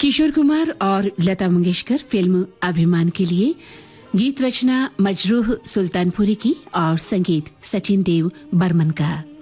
किशोर कुमार और लता मंगेशकर फिल्म अभिमान के लिए। गीत रचना मजरूह सुल्तानपुरी की और संगीत सचिन देव बर्मन का।